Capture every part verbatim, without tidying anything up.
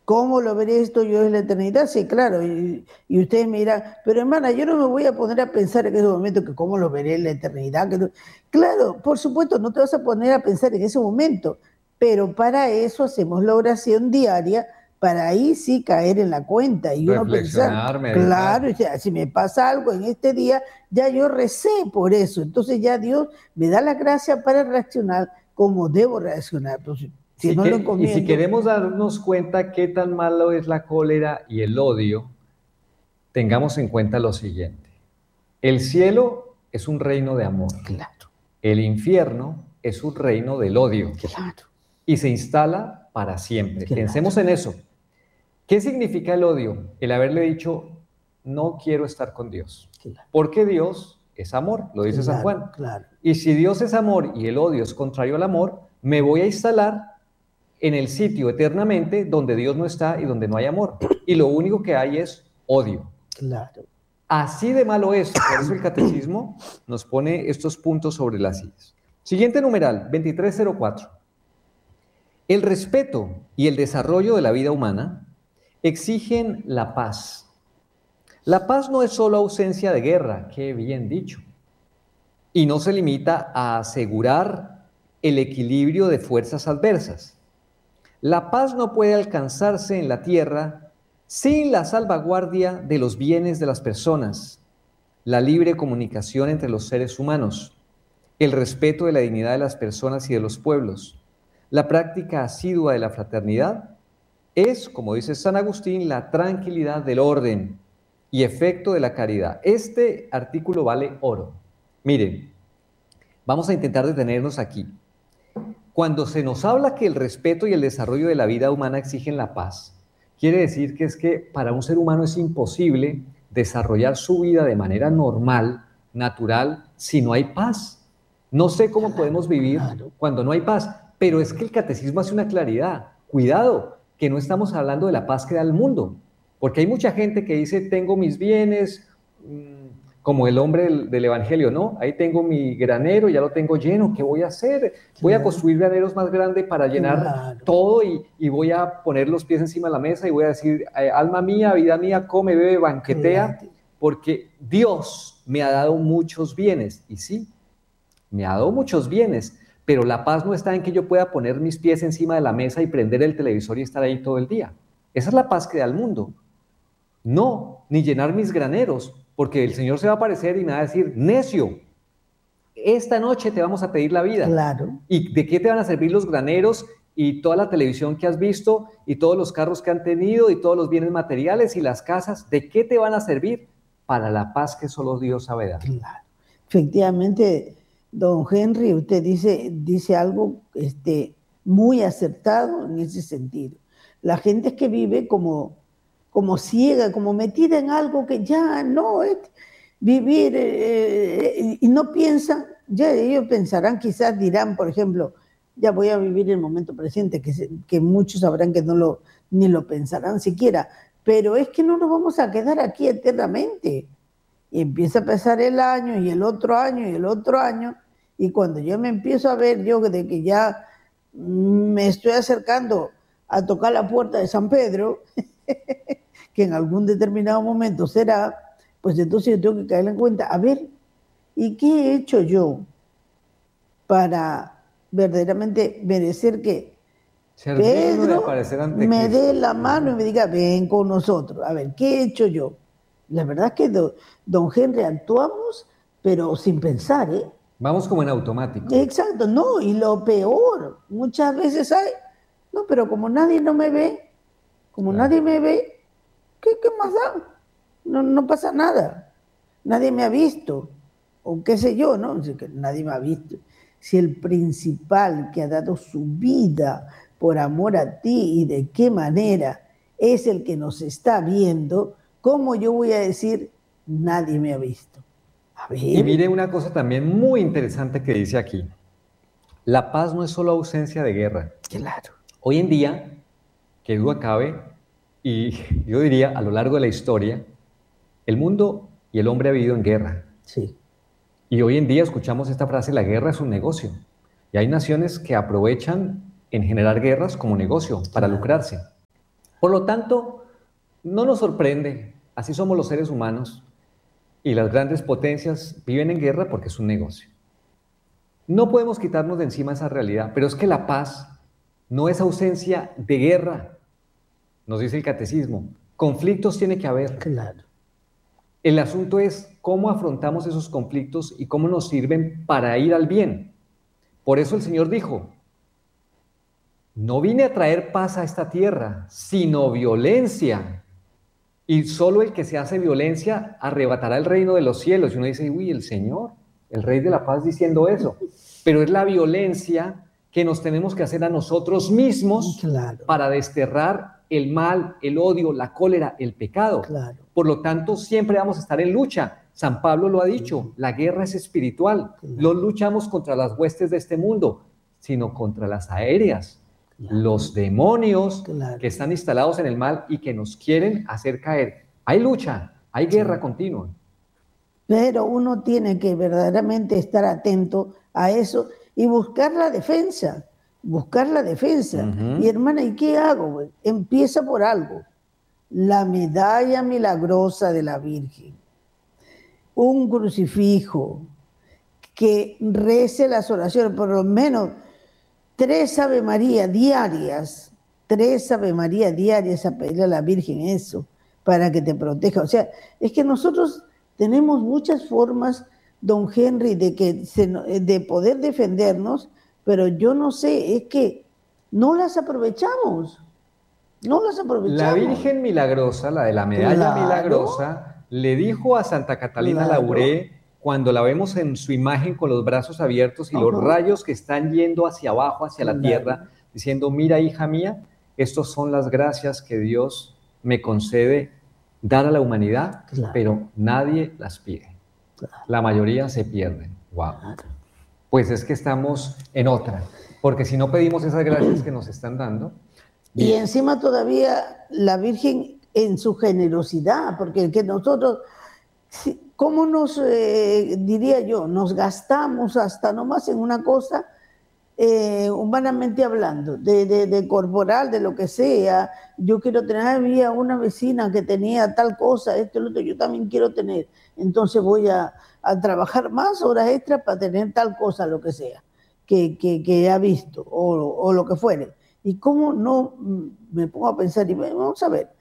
¿Cómo lo veré esto yo en la eternidad? Sí, claro, y, y ustedes me dirán, pero hermana, yo no me voy a poner a pensar en ese momento que cómo lo veré en la eternidad. Que no... Claro, por supuesto, no te vas a poner a pensar en ese momento, pero para eso hacemos la oración diaria, para ahí sí caer en la cuenta y uno pensar, claro, o sea, si me pasa algo en este día, ya yo recé por eso, entonces ya Dios me da la gracia para reaccionar como debo reaccionar. Entonces, Si no que, lo encomiendo, y si queremos darnos cuenta qué tan malo es la cólera y el odio, tengamos en cuenta lo siguiente. El cielo es un reino de amor. Claro. El infierno es un reino del odio. Claro. Y se instala para siempre. Claro. Pensemos en eso. ¿Qué significa el odio? El haberle dicho, no quiero estar con Dios. Claro. Porque Dios es amor, lo dice claro, San Juan. Claro. Y si Dios es amor y el odio es contrario al amor, me voy a instalar en el sitio eternamente donde Dios no está y donde no hay amor. Y lo único que hay es odio. Claro. Así de malo es. Por eso el catecismo nos pone estos puntos sobre las sillas. Siguiente numeral, veintitrés cero cuatro. El respeto y el desarrollo de la vida humana exigen la paz. La paz no es solo ausencia de guerra, qué bien dicho, y no se limita a asegurar el equilibrio de fuerzas adversas. La paz no puede alcanzarse en la tierra sin la salvaguardia de los bienes de las personas, la libre comunicación entre los seres humanos, el respeto de la dignidad de las personas y de los pueblos, la práctica asidua de la fraternidad es, como dice San Agustín, la tranquilidad del orden y efecto de la caridad. Este artículo vale oro. Miren, vamos a intentar detenernos aquí. Cuando se nos habla que el respeto y el desarrollo de la vida humana exigen la paz, quiere decir que es que para un ser humano es imposible desarrollar su vida de manera normal, natural, si no hay paz. No sé cómo claro, podemos vivir claro. cuando no hay paz, pero es que el catecismo hace una claridad. Cuidado, que no estamos hablando de la paz que da el mundo, porque hay mucha gente que dice, tengo mis bienes, como el hombre del, del evangelio, ¿no? Ahí tengo mi granero, ya lo tengo lleno, ¿qué voy a hacer? Voy a construir graneros más grandes para llenar claro. todo y, y voy a poner los pies encima de la mesa y voy a decir, eh, alma mía, vida mía, come, bebe, banquetea, claro. porque Dios me ha dado muchos bienes. Y sí, me ha dado muchos bienes, pero la paz no está en que yo pueda poner mis pies encima de la mesa y prender el televisor y estar ahí todo el día. Esa es la paz que da el mundo. No, ni llenar mis graneros, porque el Señor se va a aparecer y me va a decir, necio, esta noche te vamos a pedir la vida. Claro. ¿Y de qué te van a servir los graneros y toda la televisión que has visto y todos los carros que han tenido y todos los bienes materiales y las casas? ¿De qué te van a servir? Para la paz que solo Dios sabe dar. Claro. Efectivamente, don Henry, usted dice, dice algo este, muy acertado en ese sentido. La gente que vive como... como ciega, como metida en algo que ya no es vivir, eh, y no piensan, ya ellos pensarán, quizás dirán, por ejemplo, ya voy a vivir el momento presente, que, se, que muchos sabrán que no lo, ni lo pensarán siquiera, pero es que no nos vamos a quedar aquí eternamente. Y empieza a pasar el año, y el otro año, y el otro año, y cuando yo me empiezo a ver yo de que ya me estoy acercando a tocar la puerta de San Pedro, que en algún determinado momento será, pues entonces yo tengo que caer en cuenta, a ver, ¿y qué he hecho yo para verdaderamente merecer que Ser Pedro ante me Cristo. dé la mano y me diga, ven con nosotros? A ver, ¿qué he hecho yo? La verdad es que do, don Henry actuamos, pero sin pensar, ¿eh? Vamos como en automático. Exacto, no, y lo peor, muchas veces hay, no, pero como nadie no me ve, como claro. nadie me ve, ¿Qué, ¿Qué más da? No, no pasa nada. Nadie me ha visto. O qué sé yo, ¿no? Nadie me ha visto. Si el principal que ha dado su vida por amor a ti y de qué manera es el que nos está viendo, ¿cómo yo voy a decir nadie me ha visto? A ver. Y mire una cosa también muy interesante que dice aquí. La paz no es solo ausencia de guerra. Claro. Hoy en día, que duda cabe, y yo diría, a lo largo de la historia, el mundo y el hombre ha vivido en guerra. Sí. Y hoy en día escuchamos esta frase, la guerra es un negocio. Y hay naciones que aprovechan en generar guerras como negocio, para claro. lucrarse. Por lo tanto, no nos sorprende, así somos los seres humanos, y las grandes potencias viven en guerra porque es un negocio. No podemos quitarnos de encima esa realidad, pero es que la paz no es ausencia de guerra, nos dice el catecismo. Conflictos tiene que haber. Claro. El asunto es cómo afrontamos esos conflictos y cómo nos sirven para ir al bien. Por eso el Señor dijo, no vine a traer paz a esta tierra, sino violencia. Y solo el que se hace violencia arrebatará el reino de los cielos. Y uno dice, uy, el Señor, el Rey de la Paz diciendo eso. Pero es la violencia que nos tenemos que hacer a nosotros mismos, claro, para desterrar el mal, el odio, la cólera, el pecado. Claro. Por lo tanto, siempre vamos a estar en lucha. San Pablo lo ha dicho, la guerra es espiritual. Claro. No luchamos contra las huestes de este mundo, sino contra las aéreas. Claro. Los demonios, claro, que están instalados en el mal y que nos quieren hacer caer. Hay lucha, hay guerra, sí, continua. Pero uno tiene que verdaderamente estar atento a eso y buscar la defensa, buscar la defensa. Uh-huh. Y hermana, ¿y qué hago? Empieza por algo. La medalla milagrosa de la Virgen, un crucifijo, que rece las oraciones, por lo menos tres Ave María diarias, tres Ave María diarias a pedirle a la Virgen eso, para que te proteja. O sea, es que nosotros tenemos muchas formas, don Henry, de, que se, de poder defendernos, pero yo no sé, es que no las aprovechamos, no las aprovechamos. La Virgen Milagrosa, la de la medalla, claro, milagrosa, le dijo a Santa Catalina, claro, Labouré, cuando la vemos en su imagen con los brazos abiertos y, uh-huh, los rayos que están yendo hacia abajo, hacia, claro, la tierra, diciendo, mira, hija mía, estas son las gracias que Dios me concede dar a la humanidad, claro, pero nadie las pide. Claro. La mayoría se pierden. Wow. Claro. Pues es que estamos en otra, porque si no pedimos esas gracias que nos están dando. Y encima todavía la Virgen en su generosidad, porque que nosotros, ¿cómo nos, eh, diría yo, nos gastamos hasta nomás en una cosa, eh, humanamente hablando, de, de, de corporal, de lo que sea? Yo quiero tener, había una vecina que tenía tal cosa, esto, lo otro, yo también quiero tener, entonces voy a, a trabajar más horas extras para tener tal cosa, lo que sea, que, que, que ha visto, o, o lo que fuere. Y cómo no, me pongo a pensar, y vamos a ver,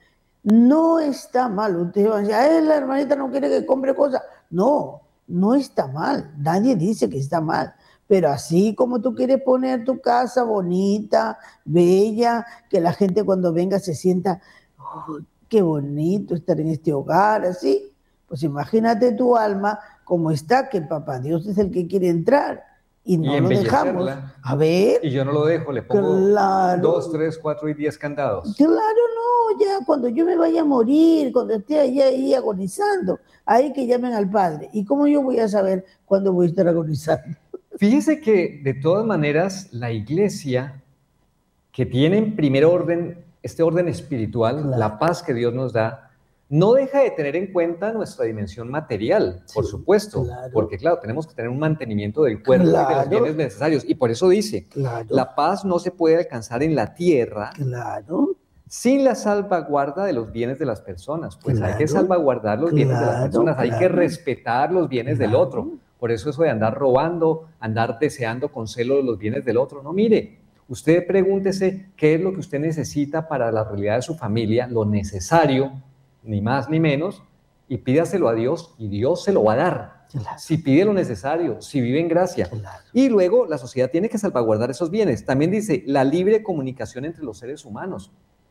no está mal. Usted va a decir, ay, la hermanita no quiere que compre cosas. No, no está mal. Nadie dice que está mal. Pero así como tú quieres poner tu casa bonita, bella, que la gente cuando venga se sienta, oh, qué bonito estar en este hogar, así. Pues imagínate tu alma como está, que el Papá Dios es el que quiere entrar. Y no y lo dejamos. A ver. Y yo no lo dejo, le pongo claro, dos, tres, cuatro y diez candados. Claro, no, ya cuando yo me vaya a morir, cuando esté allá ahí agonizando, ahí que llamen al Padre. ¿Y cómo yo voy a saber cuándo voy a estar agonizando? Fíjese que de todas maneras la Iglesia, que tiene en primer orden, este orden espiritual, claro, la paz que Dios nos da, no deja de tener en cuenta nuestra dimensión material, sí, por supuesto, claro, porque claro, tenemos que tener un mantenimiento del cuerpo, claro, y de los bienes necesarios, y por eso dice, claro, la paz no se puede alcanzar en la tierra, claro, sin la salvaguarda de los bienes de las personas, pues claro, hay que salvaguardar los, claro, bienes de las personas, claro, hay que respetar los bienes, claro, del otro. Por eso eso de andar robando, andar deseando con celo los bienes del otro, no, mire, usted pregúntese qué es lo que usted necesita para la realidad de su familia, lo necesario, ni más ni menos, y pídaselo a Dios y Dios se lo va a dar. Claro. Si pide lo necesario, si vive en gracia. Claro. Y luego la sociedad tiene que salvaguardar esos bienes. También dice la libre comunicación entre los seres humanos,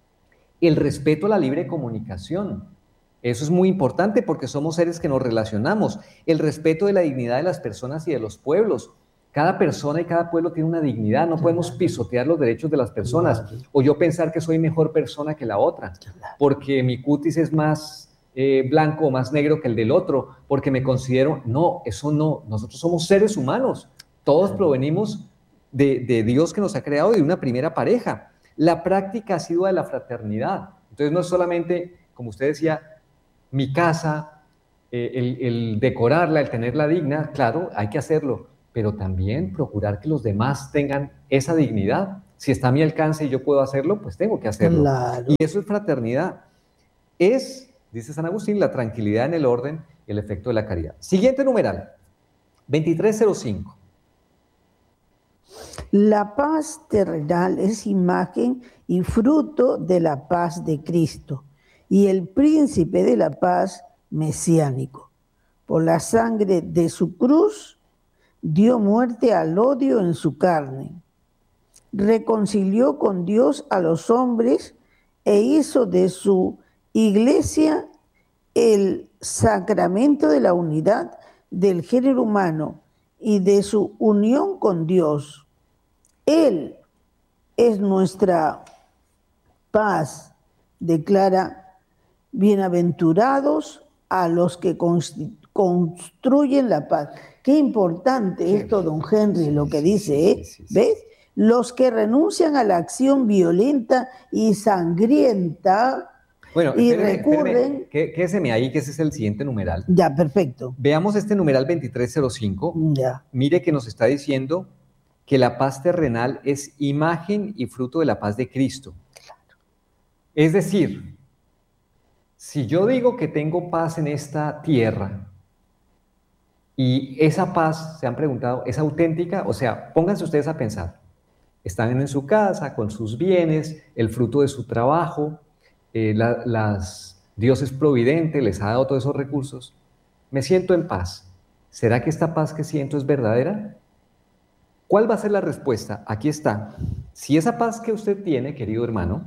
el respeto a la libre comunicación. Eso es muy importante porque somos seres que nos relacionamos. El respeto de la dignidad de las personas y de los pueblos. Cada persona y cada pueblo tiene una dignidad, no podemos pisotear los derechos de las personas, o yo pensar que soy mejor persona que la otra, porque mi cutis es más eh, blanco o más negro que el del otro, porque me considero, no, eso no, nosotros somos seres humanos, todos provenimos de, de Dios que nos ha creado y de una primera pareja. La práctica ha sido de la fraternidad, entonces no es solamente, como usted decía, mi casa, eh, el, el decorarla, el tenerla digna, claro, hay que hacerlo, pero también procurar que los demás tengan esa dignidad. Si está a mi alcance y yo puedo hacerlo, pues tengo que hacerlo. Claro. Y eso es fraternidad. Es, dice San Agustín, la tranquilidad en el orden y el efecto de la caridad. Siguiente numeral, veintitrés cero cinco. La paz terrenal es imagen y fruto de la paz de Cristo y el príncipe de la paz mesiánico. Por la sangre de su cruz dio muerte al odio en su carne. Reconcilió con Dios a los hombres e hizo de su iglesia el sacramento de la unidad del género humano y de su unión con Dios. Él es nuestra paz, declara, bienaventurados a los que construyen la paz. Qué importante Qué esto, don Henry, sí, lo que dice, ¿eh? Sí, sí, sí, ¿ves? Los que renuncian a la acción violenta y sangrienta bueno, y espéreme, recurren... Espéreme, quédese ahí, que ese es el siguiente numeral. Ya, perfecto. Veamos este numeral veintitrés cero cinco. Ya. Mire que nos está diciendo que la paz terrenal es imagen y fruto de la paz de Cristo. Claro. Es decir, si yo digo que tengo paz en esta tierra y esa paz, se han preguntado, ¿es auténtica? O sea, pónganse ustedes a pensar. Están en su casa, con sus bienes, el fruto de su trabajo, eh, la, las, Dios es providente, les ha dado todos esos recursos. Me siento en paz. ¿Será que esta paz que siento es verdadera? ¿Cuál va a ser la respuesta? Aquí está. Si esa paz que usted tiene, querido hermano,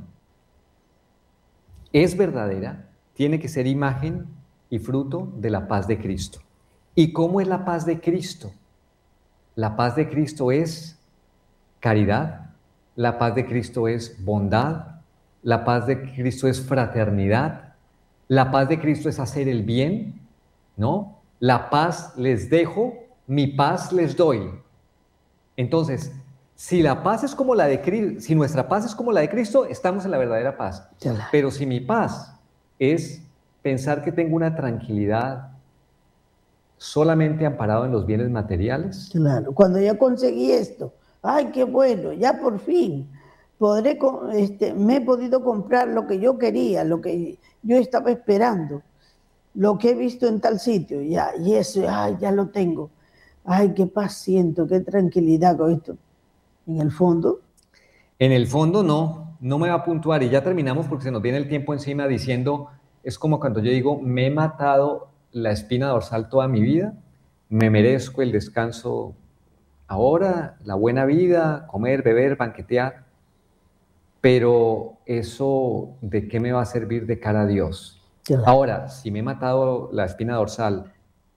es verdadera, tiene que ser imagen y fruto de la paz de Cristo. ¿Y cómo es la paz de Cristo? La paz de Cristo es caridad, la paz de Cristo es bondad, la paz de Cristo es fraternidad, la paz de Cristo es hacer el bien, ¿no? La paz les dejo, mi paz les doy. Entonces, si la paz es como la de Cristo, si nuestra paz es como la de Cristo, estamos en la verdadera paz. Pero si mi paz es pensar que tengo una tranquilidad solamente amparado en los bienes materiales. Claro, cuando ya conseguí esto, ay, qué bueno, ya por fin podré, este, me he podido comprar lo que yo quería, lo que yo estaba esperando, lo que he visto en tal sitio, ya, y eso, ay, ya lo tengo. Ay, qué paz siento, qué tranquilidad con esto. ¿En el fondo? En el fondo no, no me va a puntuar y ya terminamos porque se nos viene el tiempo encima diciendo, es como cuando yo digo, me he matado la espina dorsal toda mi vida, me merezco el descanso ahora, la buena vida, comer, beber, banquetear, pero eso, ¿de qué me va a servir de cara a Dios? Claro. Ahora, si me he matado la espina dorsal,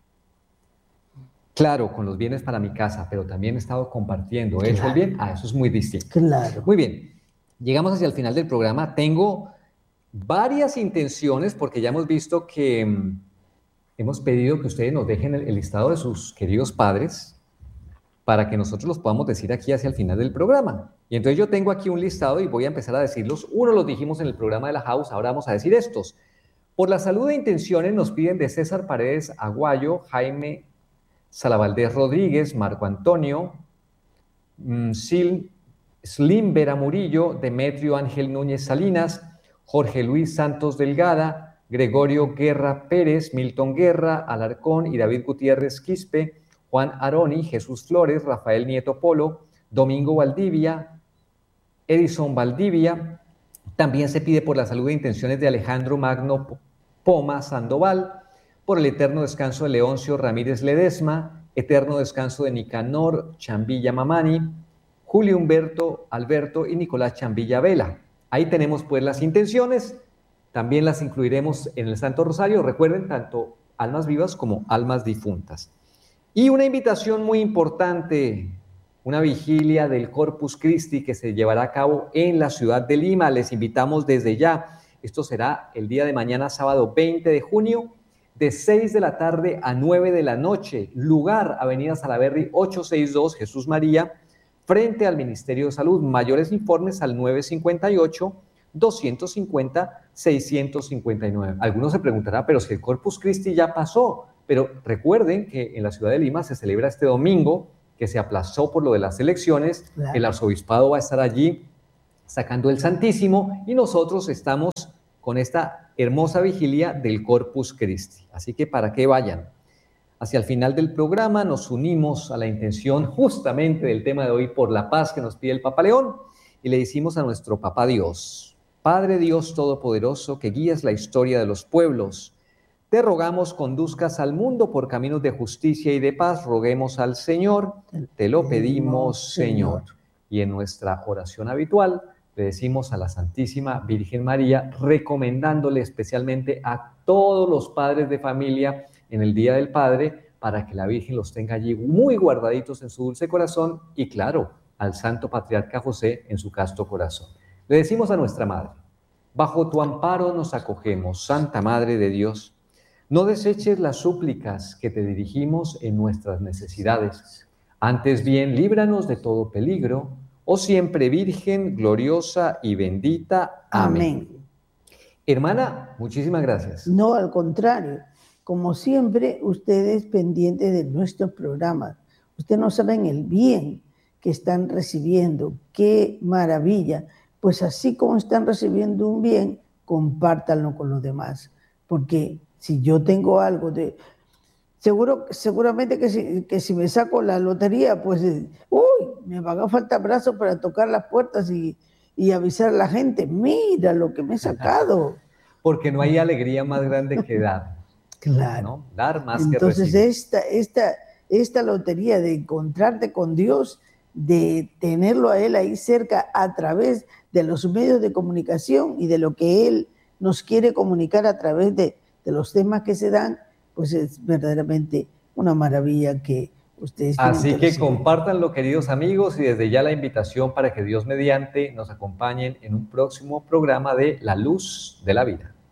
claro, con los bienes para mi casa, pero también he estado compartiendo, ¿he claro. hecho el bien? Ah, eso es muy distinto. Claro. Muy bien, llegamos hacia el final del programa. Tengo varias intenciones porque ya hemos visto que mmm, hemos pedido que ustedes nos dejen el, el listado de sus queridos padres para que nosotros los podamos decir aquí hacia el final del programa. Y entonces yo tengo aquí un listado y voy a empezar a decirlos. Uno los dijimos en el programa de la House, ahora vamos a decir estos. Por la salud de intenciones nos piden de César Paredes Aguayo, Jaime Salavaldés Rodríguez, Marco Antonio, Sil, Slim Vera Murillo, Demetrio Ángel Núñez Salinas, Jorge Luis Santos Delgada, Gregorio Guerra Pérez, Milton Guerra, Alarcón y David Gutiérrez Quispe, Juan Aroni, Jesús Flores, Rafael Nieto Polo, Domingo Valdivia, Edison Valdivia. También se pide por la salud de intenciones de Alejandro Magno Poma Sandoval, por el eterno descanso de Leoncio Ramírez Ledesma, eterno descanso de Nicanor Chambilla Mamani, Julio Humberto Alberto y Nicolás Chambilla Vela. Ahí tenemos pues las intenciones, también las incluiremos en el Santo Rosario, recuerden, tanto almas vivas como almas difuntas. Y una invitación muy importante, una vigilia del Corpus Christi que se llevará a cabo en la ciudad de Lima. Les invitamos desde ya. Esto será el día de mañana, sábado veinte de junio, de seis de la tarde a nueve de la noche. Lugar, Avenida Salaverry ochocientos sesenta y dos, Jesús María, frente al Ministerio de Salud. Mayores informes al nueve cinco ocho, dos cincuenta, seis cincuenta y nueve. Algunos se preguntarán, pero si el Corpus Christi ya pasó. Pero recuerden que en la ciudad de Lima se celebra este domingo que se aplazó por lo de las elecciones. Claro. El arzobispado va a estar allí sacando el Santísimo y nosotros estamos con esta hermosa vigilia del Corpus Christi. Así que para que vayan. Hacia el final del programa nos unimos a la intención justamente del tema de hoy por la paz que nos pide el Papa León y le decimos a nuestro Papá Dios: Padre Dios Todopoderoso, que guías la historia de los pueblos, te rogamos conduzcas al mundo por caminos de justicia y de paz. Roguemos al Señor, te lo pedimos, Señor. Y en nuestra oración habitual le decimos a la Santísima Virgen María, recomendándole especialmente a todos los padres de familia en el Día del Padre, para que la Virgen los tenga allí muy guardaditos en su dulce corazón, y claro, al Santo Patriarca José en su casto corazón. Le decimos a nuestra Madre: bajo tu amparo nos acogemos, Santa Madre de Dios. No deseches las súplicas que te dirigimos en nuestras necesidades. Antes bien, líbranos de todo peligro, oh siempre Virgen, gloriosa y bendita. Amén. Amén. Hermana, muchísimas gracias. No, al contrario. Como siempre, ustedes pendientes de nuestros programas. Ustedes no saben el bien que están recibiendo. ¡Qué maravilla! Pues así como están recibiendo un bien, compártanlo con los demás. Porque si yo tengo algo de... Seguro, seguramente que si, que si me saco la lotería, pues, uy, me van a faltar brazos para tocar las puertas y, y avisar a la gente: mira lo que me he sacado. Porque no hay alegría más grande que dar. Claro. ¿No? Dar más Entonces, que recibir. esta, esta, esta lotería de encontrarte con Dios, de tenerlo a Él ahí cerca a través de los medios de comunicación y de lo que Él nos quiere comunicar a través de, de los temas que se dan, pues es verdaderamente una maravilla que ustedes tienen Así que que recibir. compártanlo, queridos amigos, y desde ya la invitación para que Dios mediante nos acompañen en un próximo programa de La Luz de la Vida.